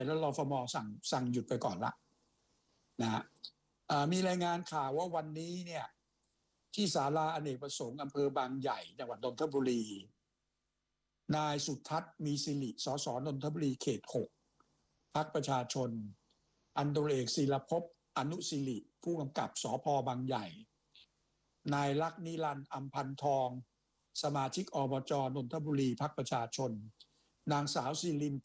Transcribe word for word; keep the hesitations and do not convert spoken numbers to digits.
แล้วรฟมสั่งสั่งหยุดไปก่อนละนะฮะมีรายงานข่าวว่าวันนี้เนี่ยที่ศาลาอเนกประสงค์อำเภอบางใหญ่จังหวัดนนทบุรีนายสุทัศน์มีสิริสสนนทบุรีเขตหกพรรคประชาชนอันตรเอกศิลภพอนุสิริผู้กำกับสพบางใหญ่นายลักษณ์นิรันดร์อำพันทองสมาชิกอบจนนทบุรีพรรคประชาชนนางสาวศิริน